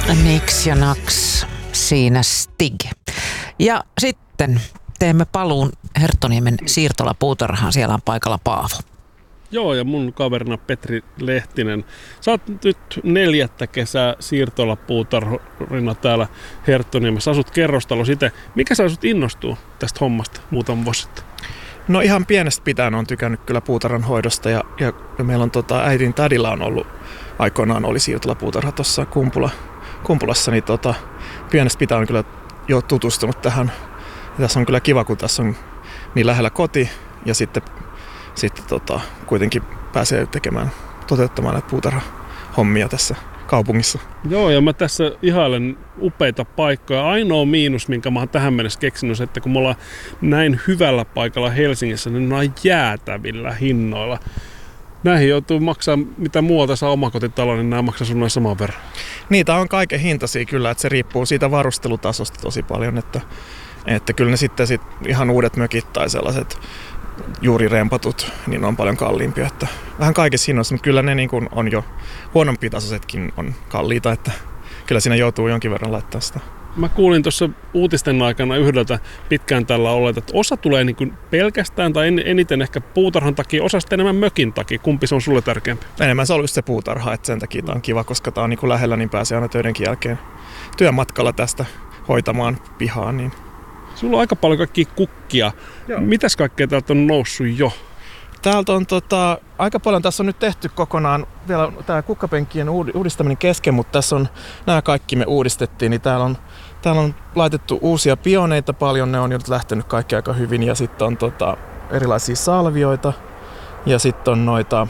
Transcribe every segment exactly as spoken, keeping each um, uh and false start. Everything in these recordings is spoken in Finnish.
Nix ja Nax, siinä Stig. Ja sitten teemme paluun Herttoniemen siirtolapuutarhaan. Siellä on paikalla Paavo. Joo, ja mun kaverina Petri Lehtinen. Sä oot nyt neljättä kesää siirtolapuutarhurina täällä Herttoniemessä. Asut kerrostalo sitten. Mikä sä asut innostua tästä hommasta muutaman vuosi sitten? No ihan pienestä pitäen on tykännyt kyllä puutarhan hoidosta ja, ja, ja meillä on tota, äidin tädillä on ollut aikoinaan oli siirtolapuutarha tuossa Kumpula, Kumpulassa, niin tota, pienestä pitäen on kyllä jo tutustunut tähän. Ja tässä on kyllä kiva, kun tässä on niin lähellä koti ja sitten, sitten tota, kuitenkin pääsee tekemään, toteuttamaan näitä puutarhahommia tässä kaupungissa. Joo, ja mä tässä ihailen upeita paikkoja. Ainoa miinus, minkä mä oon tähän mennessä keksinyt, on se, että kun me ollaan näin hyvällä paikalla Helsingissä, niin ne on jäätävillä hinnoilla. Näihin joutuu maksaa, mitä muualta saa omakotitalo, niin nämä maksaa sun noin saman verran. Niitä on kaiken hintaisia kyllä, että se riippuu siitä varustelutasosta tosi paljon, että, että kyllä ne sitten sit ihan uudet mökit tai sellaiset juuri rempatut, niin ne on paljon kalliimpia. Että vähän kaikissa hinnoissa, mutta kyllä ne niin kuin on jo huonompi tasoisetkin on kalliita, että kyllä siinä joutuu jonkin verran laittaa sitä. Mä kuulin tuossa uutisten aikana yhdeltä pitkään tällä olleet, että osa tulee niin kuin pelkästään tai eniten ehkä puutarhan takia, osa sitten enemmän mökin takia. Kumpi se on sulle tärkeämpi? Enemmän se on just se puutarha, että sen takia tämä on kiva, koska tämä on niin kuin lähellä, niin pääsee aina töidenkin jälkeen työmatkalla tästä hoitamaan pihaan. Niin. Sulla on aika paljon kaikkia kukkia. Joo. Mitäs kaikkea täältä on noussut jo? Täältä on tota, aika paljon, tässä on nyt tehty kokonaan vielä tämä kukkapenkkien uudistaminen kesken, mutta tässä on nämä kaikki me uudistettiin, niin täällä on, täällä on laitettu uusia pioneita paljon, ne on jo lähtenyt kaikki aika hyvin ja sitten on tota, erilaisia salvioita ja sitten on noita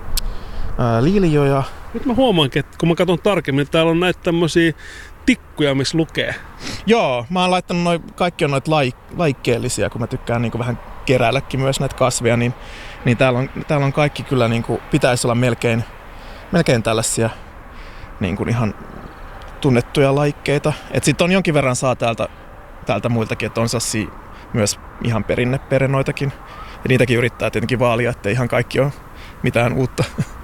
ää, liljoja. Nyt mä huomaankin, että kun mä katson tarkemmin, että täällä on näitä tämmöisiä tikkuja, missä lukee. Joo, mä oon laittanut noi, kaikki on noita laik, laikkeellisia, kun mä tykkään niin kuin vähän keräilläkin myös näitä kasveja, niin, niin täällä, on, täällä on kaikki kyllä, niin kuin, pitäisi olla melkein, melkein tällaisia niin kuin ihan tunnettuja laikkeita. Sitten on jonkin verran saa täältä, täältä muiltakin, että on sassi myös ihan perinneperennoitakin. Ja niitäkin yrittää tietenkin vaalia, ettei ihan kaikki ole mitään uutta.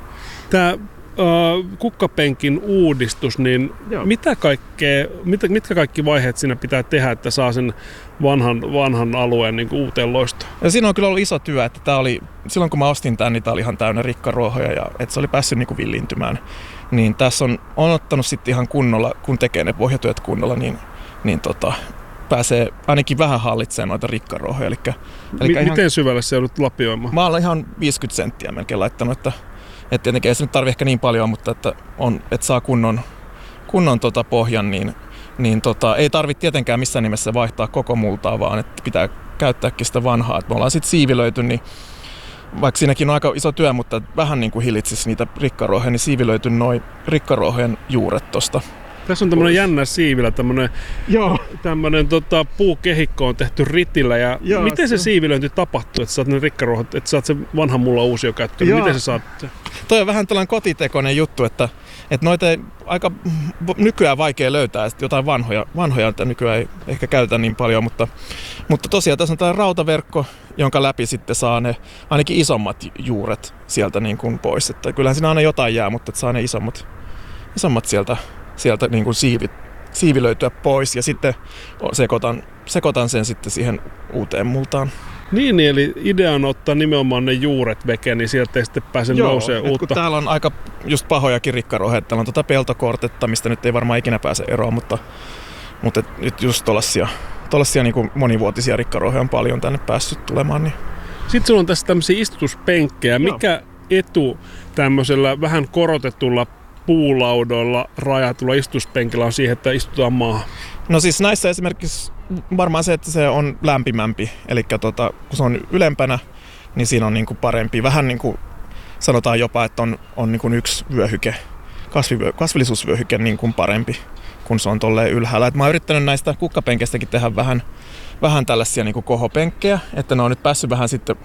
Tää Uh, kukkapenkin uudistus, niin mitä kaikkea, mit, mitkä kaikki vaiheet siinä pitää tehdä, että saa sen vanhan, vanhan alueen niin kuin uuteen loistoon? Ja siinä on kyllä ollut iso työ, että tää oli, silloin kun mä ostin tämän, niin tää oli ihan täynnä rikkaruohoja ja että se oli päässyt niin kuin villintymään. Niin tässä on, on ottanut sitten ihan kunnolla, kun tekee ne pohjatyöt kunnolla, niin, niin tota, pääsee ainakin vähän hallitsemaan noita rikkaruohoja. Elikkä, elikkä M- ihan, miten syvälle se joudut lapioimaan? Mä olen ihan viisikymmentä senttiä melkein laittanut, että Että tietenkin ei se nyt tarvitse ehkä niin paljon, mutta että, on, että saa kunnon, kunnon tota pohjan, niin, niin tota, ei tarvitse tietenkään missään nimessä vaihtaa koko multaa, vaan että pitää käyttääkin sitä vanhaa. Et me ollaan sitten siivilöity, niin vaikka siinäkin on aika iso työ, mutta vähän niin kuin hillitsisi niitä rikkaruohoja, niin siivilöity noin rikkaruohojen juuret tosta. Tässä on tämmöinen jännä siivilä, tämmöinen, tämmöinen tota, puukehikko on tehty ritillä. Ja Joo, miten se siivilöinti tapahtuu, että saat ne rikkaruohot, että saat sen vanhan mulla uusia käyttöön? Miten se saat? Toi on vähän tällainen kotitekoinen juttu, että, että noita ei aika nykyään vaikea löytää. Jotain vanhoja, vanhoja että nykyään ei ehkä käytetä niin paljon, mutta, mutta tosiaan tässä on tällainen rautaverkko, jonka läpi sitten saa ne ainakin isommat juuret sieltä niin kuin pois. Että kyllähän siinä aina jotain jää, mutta että saa ne isommat, isommat sieltä. sieltä niin kuin siivi, siivilöityä pois ja sitten sekoitan, sekoitan sen sitten siihen uuteen multaan. Niin, eli idea on ottaa nimenomaan ne juuret veke, niin sieltä ei sitten pääse nousee uutta. Kun täällä on aika just pahojakin rikkaruohoja, täällä on tuota peltokortetta, mistä nyt ei varmaan ikinä pääse eroon, mutta, mutta nyt just tollaisia, tollaisia niin kuin monivuotisia rikkaruohoja on paljon tänne päässyt tulemaan. Niin. Sitten sulla on tässä tämmöisiä istutuspenkkejä. Mikä etu tämmöisellä vähän korotetulla puulaudoilla rajatulla istutuspenkillä on siihen, että istutaan maahan? No siis näissä esimerkiksi varmaan se, että se on lämpimämpi. Eli tota, kun se on ylempänä, niin siinä on niinku parempi. Vähän niin kuin sanotaan jopa, että on, on niinku yksi vyöhyke, kasvivyö, kasvillisuusvyöhyke niin kuin parempi, kun se on tolleen ylhäällä. Et mä oon yrittänyt näistä kukkapenkeistäkin tehdä vähän, vähän tällaisia niinku kohopenkkejä, että ne on nyt päässyt vähän sitten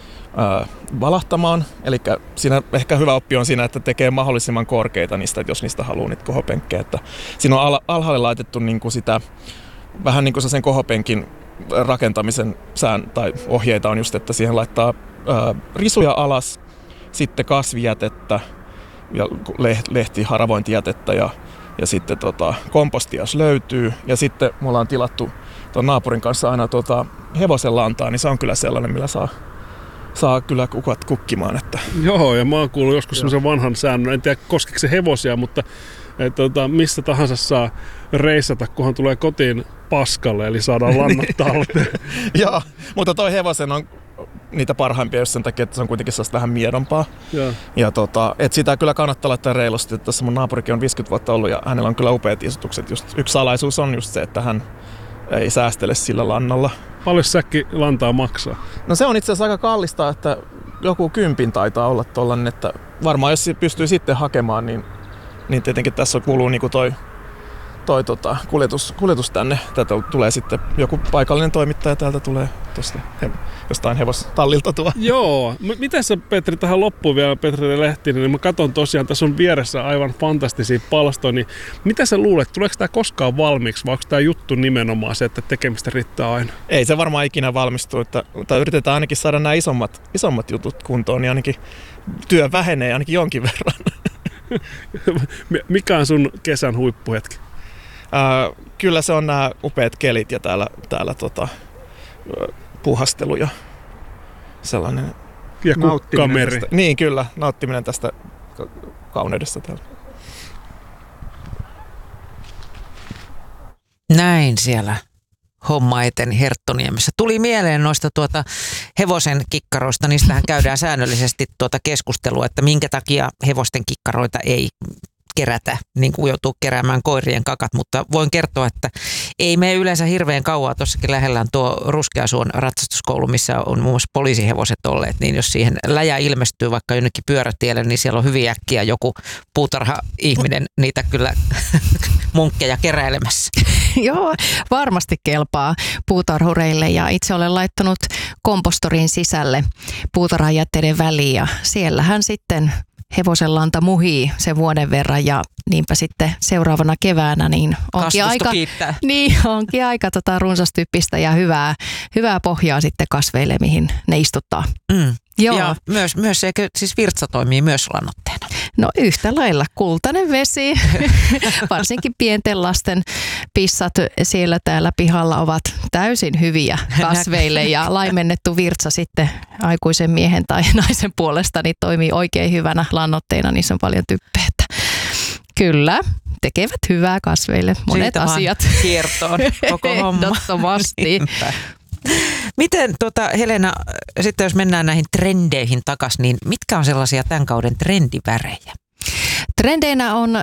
Äh, valahtamaan. Eli siinä ehkä hyvä oppi on siinä, että tekee mahdollisimman korkeita niistä, jos niistä haluaa niitä kohopenkkejä. Että siinä on al- alhaalle laitettu niin kuin sitä, vähän niin kuin sen kohopenkin rakentamisen sään tai ohjeita on just, että siihen laittaa äh, risuja alas, sitten kasvijätettä ja lehtiharavointijätettä ja ja sitten tota, kompostia jos löytyy. Ja sitten mulla on tilattu tuon naapurin kanssa aina tota, hevosen lantaa, niin se on kyllä sellainen, millä saa, saa kyllä kukat kukkimaan. Että. Joo, ja mä oon kuullut joskus semmoisen vanhan säännön, en tiedä koskeeko se hevosia, mutta et, tota, missä tahansa saa reissata, kunhan tulee kotiin paskalle, eli saadaan lannat talteen. Joo, mutta toi hevosen on niitä parhaimpia just sen takia, että se on kuitenkin sellaista vähän miedompaa. Joo. Ja tota, et sitä kyllä kannattaa laittaa reilusti. Tässä mun naapurikin on viisikymmentä vuotta ollut ja hänellä on kyllä upeat istutukset. Just, yksi salaisuus on just se, että hän ei säästele sillä lannalla. Paljon säkki lantaa maksaa? No se on itse asiassa aika kallista, että joku kympin taitaa olla tollanen, että varmaan jos pystyy sitten hakemaan, niin, niin tietenkin tässä kuuluu niinku toi toi tota, kuljetus, kuljetus tänne. Tätä tulee sitten joku paikallinen toimittaja täältä tulee tuosta he, jostain hevostallilta tuo. Joo. M- miten sä, Petri, tähän loppuun vielä, Petri Lehtinen, niin mä katson tosiaan, tässä on vieressä aivan fantastisia palstoja, niin mitä sä luulet, tuleeko tää koskaan valmiiksi, vai onko tää juttu nimenomaan se, että tekemistä riittää aina? Ei se varmaan ikinä valmistu, että, että yritetään ainakin saada nämä isommat, isommat jutut kuntoon, niin ainakin työ vähenee ainakin jonkin verran. Mikä on sun kesän huippuhetki? Äh, kyllä se on nämä upeat kelit ja täällä, täällä tota, puhastelu ja sellainen ja kukkameri. Tästä, niin kyllä, nauttiminen tästä kauneudesta täällä. Näin siellä homma eteni Herttoniemessä. Tuli mieleen noista tuota hevosen kikkaroista, niistähän käydään säännöllisesti tuota keskustelua, että minkä takia hevosten kikkaroita ei kerätä, niin kuin joutuu keräämään koirien kakat, mutta voin kertoa, että ei mene yleensä hirveän kauaa. Tuossakin lähellä on tuo Ruskeasuon ratsastuskoulu, missä on muun muassa poliisihevoset olleet, niin jos siihen läjä ilmestyy vaikka jonnekin pyörätielle, niin siellä on hyvin äkkiä joku puutarha-ihminen niitä kyllä munkkeja keräilemässä. Joo, varmasti kelpaa puutarhureille ja itse olen laittanut kompostorin sisälle puutarhajätteiden väliin ja siellähän sitten hevosen lanta muhii sen vuoden verran ja niinpä sitten seuraavana keväänä niin onkin aika, niin, onkin aika tota runsastyyppistä ja hyvää, hyvää pohjaa sitten kasveille, mihin ne istuttaa. Mm. Joo. Ja myös, myös eikö, siis virtsa toimii myös lannoitteena? No yhtä lailla kultainen vesi, varsinkin pienten lasten pissat siellä täällä pihalla ovat täysin hyviä kasveille ja laimennettu virtsa sitten aikuisen miehen tai naisen puolesta niin toimii oikein hyvänä lannoitteena, niissä on paljon typpeä. Kyllä, tekevät hyvää kasveille monet siitä asiat. Kiertoon koko homma. Ehdottomasti. Miten tuota, Helena, sitten jos mennään näihin trendeihin takaisin, niin mitkä on sellaisia tämän kauden trendivärejä? Trendeinä on ö,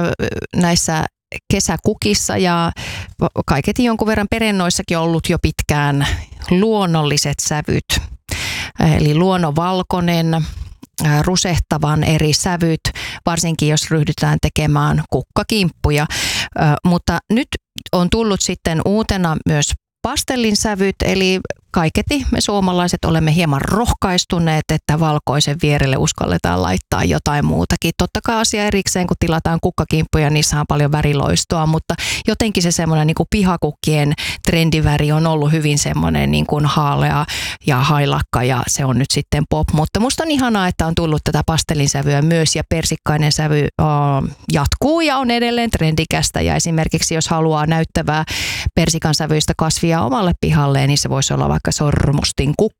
näissä kesäkukissa ja kaiketi jonkun verran perennoissakin ollut jo pitkään luonnolliset sävyt. Eli luonnonvalkoinen, rusehtavan eri sävyt, varsinkin jos ryhdytään tekemään kukkakimppuja. Ö, mutta nyt on tullut sitten uutena myös pastellin sävyt, eli kaiketi me suomalaiset olemme hieman rohkaistuneet, että valkoisen vierelle uskalletaan laittaa jotain muutakin. Totta kai asia erikseen, kun tilataan kukkakimppuja, niissä on paljon väriloistoa, mutta jotenkin se semmoinen niin kuin pihakukkien trendiväri on ollut hyvin semmoinen niin kuin haalea ja hailakka ja se on nyt sitten pop. Mutta musta on ihanaa, että on tullut tätä pastellin sävyä myös ja persikkainen sävy uh, jatkuu ja on edelleen trendikästä ja esimerkiksi jos haluaa näyttävää persikan sävyistä kasvia omalle pihalleen, niin se voisi olla vaikka sormustin kukka